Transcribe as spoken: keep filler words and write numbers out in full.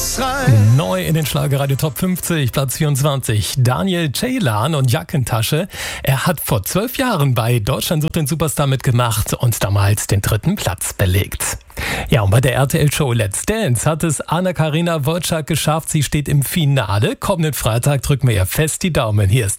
Neu in den Schlagerradio Top fünfzig, Platz vierundzwanzig. Daniel Ceylan und Jackentasche. Er hat vor zwölf Jahren bei Deutschland sucht den Superstar mitgemacht und damals den dritten Platz belegt. Ja, und bei der R T L-Show Let's Dance hat es Anna-Karina Wojcik geschafft. Sie steht im Finale. Kommenden Freitag drücken wir ihr fest die Daumen. Hier ist